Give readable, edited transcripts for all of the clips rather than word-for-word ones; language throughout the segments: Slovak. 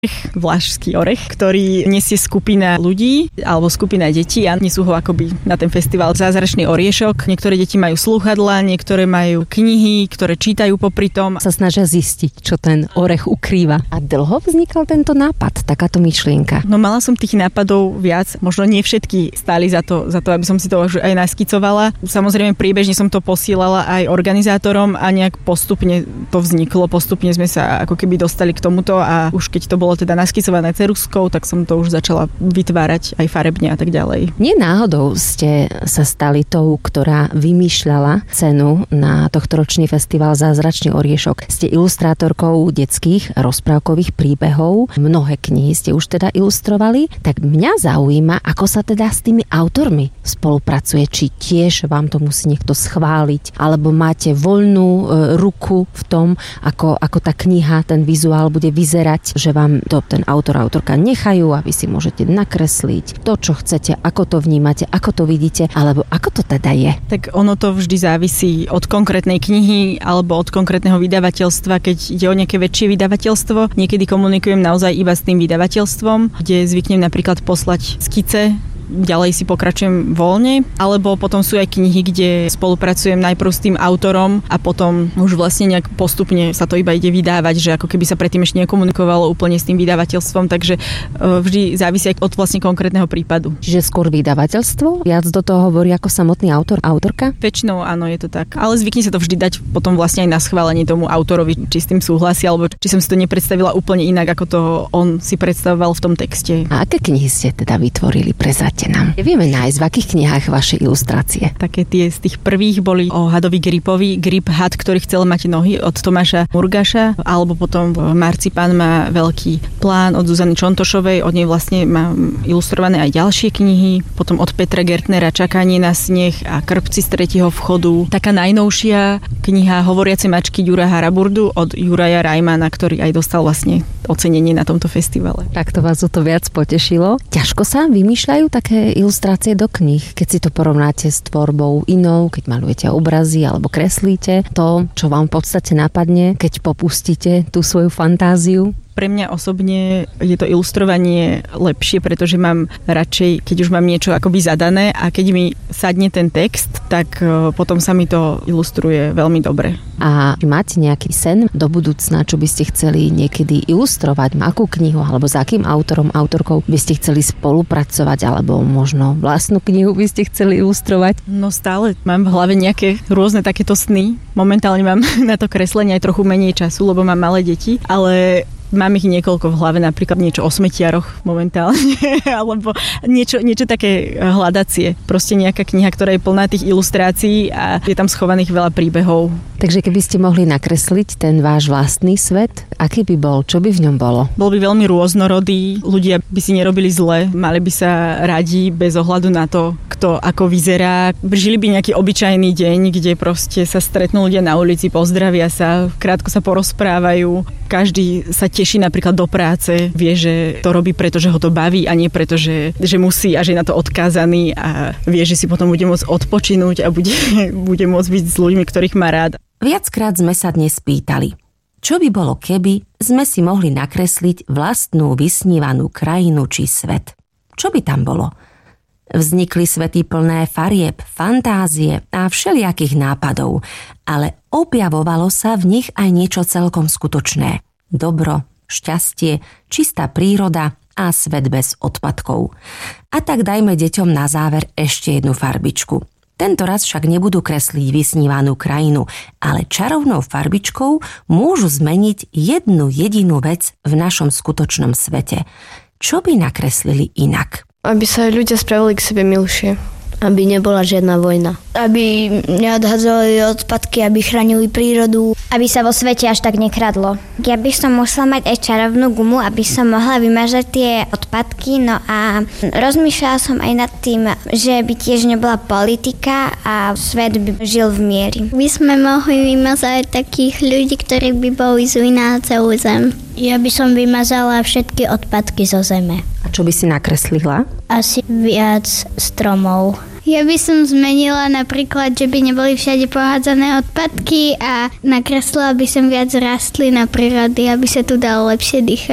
Vlašský orech, ktorý nesie skupina ľudí alebo skupina detí a nesú ho akoby na ten festival Zázračný oriešok. Niektoré deti majú slúchadlá, niektoré majú knihy, ktoré čítajú popri tom. Sa snažia zistiť, čo ten orech ukrýva. A dlho vznikal tento nápad, takáto myšlienka? No mala som tých nápadov viac, možno nie všetky stáli za to, aby som si to aj naskicovala. Samozrejme priebežne som to posielala aj organizátorom a nejak postupne to vzniklo, postupne sme sa ako keby dostali k tomuto a už keď to bolo teda naskicované ceruskou, tak som to už začala vytvárať aj farebne a tak ďalej. Nie náhodou ste sa stali tou, ktorá vymýšľala cenu na tohtoročný festival Zázračný oriešok. Ste ilustrátorkou detských rozprávkových príbehov. Mnohé knihy ste už teda ilustrovali. Tak mňa zaujíma, ako sa teda s tými autormi spolupracuje. Či tiež vám to musí niekto schváliť, alebo máte voľnú ruku v tom, ako tá kniha, ten vizuál bude vyzerať, že vám to ten autorka nechajú a vy si môžete nakresliť to, čo chcete, ako to vnímate, ako to vidíte, alebo ako to teda je? Tak ono to vždy závisí od konkrétnej knihy alebo od konkrétneho vydavateľstva. Keď ide o nejaké väčšie vydavateľstvo, niekedy komunikujem naozaj iba s tým vydavateľstvom, kde zvyknem napríklad poslať skice, ďalej si pokračujem voľne, alebo potom sú aj knihy, kde spolupracujem najprv s tým autorom a potom už vlastne nejak postupne sa to iba ide vydávať, že ako keby sa predtým ešte nekomunikovalo úplne s tým vydavateľstvom, takže vždy závisí aj od vlastne konkrétneho prípadu. Čiže skôr vydavateľstvo? Viac do toho hovorí ako samotný autorka? Väčšinou áno, je to tak. Ale zvykne sa to vždy dať potom vlastne aj na schválenie tomu autorovi, či s tým súhlasí, alebo či som si to nepredstavila úplne inak, ako to on si predstavoval v tom texte. A aké knihy ste teda vytvorili? Prezrate nám. Vieme nájsť, v akých knihách vaše ilustrácie? Také tie z tých prvých boli o hadovi Gripovi. Grip had, ktorý chcel mať nohy, od Tomáša Murgaša, alebo potom Marcipán má veľký plán od Zuzany Čontošovej, od nej vlastne má ilustrované aj ďalšie knihy, potom od Petra Gertnera Čakanie na sneh a Krpci z tretieho vchodu. Taká najnovšia kniha Hovoriace mačky Jura Haraburdu od Juraja Rajmana, ktorý aj dostal vlastne ocenenie na tomto festivale. Tak to vás o to viac potešilo. Ťažko sa vymýšľajú také ilustrácie do kníh, keď si to porovnáte s tvorbou inou, keď malujete obrazy alebo kreslíte, to, čo vám v podstate napadne, keď popustíte tú svoju fantáziu? Pre mňa osobne je to ilustrovanie lepšie, pretože mám radšej, keď už mám niečo akoby zadané a keď mi sadne ten text, tak potom sa mi to ilustruje veľmi dobre. A máte nejaký sen do budúcna, čo by ste chceli niekedy ilustrovať? Akú knihu alebo s akým autorom, autorkou by ste chceli spolupracovať alebo možno vlastnú knihu by ste chceli ilustrovať? No stále mám v hlave nejaké rôzne takéto sny. Momentálne mám na to kreslenie aj trochu menej času, lebo mám malé deti, ale mám ich niekoľko v hlave, napríklad niečo o smetiaroch momentálne, alebo niečo také hľadacie. Proste nejaká kniha, ktorá je plná tých ilustrácií a je tam schovaných veľa príbehov. Takže keby ste mohli nakresliť ten váš vlastný svet, aký by bol? Čo by v ňom bolo? Bol by veľmi rôznorodý, ľudia by si nerobili zle, mali by sa radi bez ohľadu na to, kto ako vyzerá. Žili by nejaký obyčajný deň, kde proste sa stretnú ľudia na ulici, pozdravia sa, krátko sa porozprávajú, každý sa teší napríklad do práce, vie, že to robí, pretože ho to baví a nie preto, že musí a že je na to odkázaný a vie, že si potom bude môcť odpočinúť a bude môcť byť s ľuďmi, ktorých má rád. Viackrát sme sa dnes pýtali, čo by bolo, keby sme si mohli nakresliť vlastnú vysnívanú krajinu či svet. Čo by tam bolo? Vznikli svety plné farieb, fantázie a všelijakých nápadov, ale objavovalo sa v nich aj niečo celkom skutočné. Dobro, šťastie, čistá príroda a svet bez odpadkov. A tak dajme deťom na záver ešte jednu farbičku. Tento raz však nebudú kresliť vysnívanú krajinu, ale čarovnou farbičkou môžu zmeniť jednu jedinú vec v našom skutočnom svete. Čo by nakreslili inak? Aby sa ľudia spravili k sebe milšie. Aby nebola žiadna vojna. Aby neodhadzovali odpadky, aby chránili prírodu. Aby sa vo svete až tak nekradlo. Ja by som musela mať aj čarovnú gumu, aby som mohla vymažať tie odpadky. No a rozmýšľala som aj nad tým, že by tiež nebola politika a svet by žil v miery. By sme mohli vymazať takých ľudí, ktorí by boli zlí na celú zem. Ja by som vymazala všetky odpadky zo zeme. A čo by si nakreslila? Asi viac stromov. Ja by som zmenila napríklad, že by neboli všade pohádzané odpadky a nakreslila by som viac rastlín a prírody, aby sa tu dalo lepšie dýchať.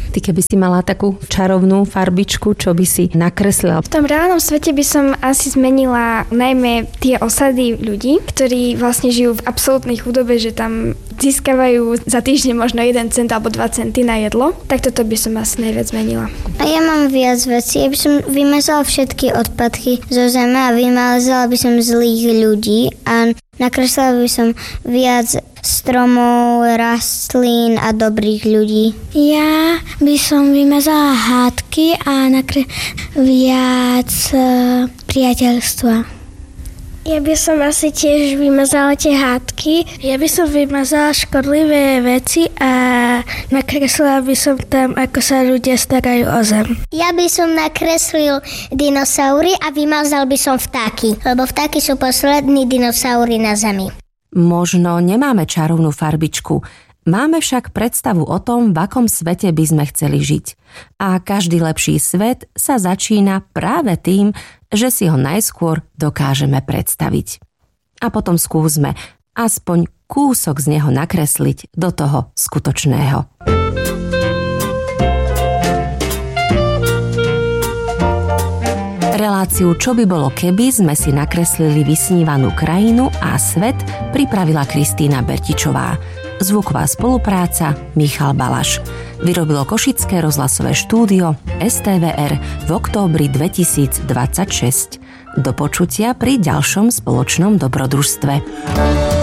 Ty keby si mala takú čarovnú farbičku, čo by si nakreslila? V tom reálnom svete by som asi zmenila najmä tie osady ľudí, ktorí vlastne žijú v absolútnej chudobe, že tam získavajú za týždeň možno 1 cent alebo 2 centy na jedlo. Tak toto by som asi najviac zmenila. A ja mám viac vecí. Ja by som vymazala všetky odpadky zo zeme a vymazala by som zlých ľudí a nakreslila by som viac stromov, rastlín a dobrých ľudí. Ja by som vymazala hádky a viac priateľstva. Ja by som asi tiež vymazala tie hádky. Ja by som vymazala škodlivé veci a nakreslila by som tam, ako sa ľudia starajú o zem. Ja by som nakreslil dinosaury a vymazal by som vtáky, lebo vtáky sú poslední dinosaury na zemi. Možno nemáme čarovnú farbičku, máme však predstavu o tom, v akom svete by sme chceli žiť. A každý lepší svet sa začína práve tým, že si ho najskôr dokážeme predstaviť. A potom skúsme aspoň kúsok z neho nakresliť do toho skutočného. Reláciu Čo by bolo keby sme si nakreslili vysnívanú krajinu a svet pripravila Kristína Bertičová. Zvuková spolupráca Michal Balaš. Vyrobilo Košické rozhlasové štúdio STVR v októbri 2026. Do počutia pri ďalšom spoločnom dobrodružstve.